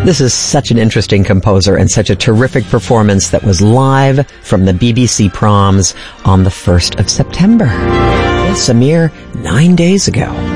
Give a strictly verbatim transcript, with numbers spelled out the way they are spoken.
This is such an interesting composer and such a terrific performance that was live from the B B C Proms on the first of September. Yes, a mere nine days ago.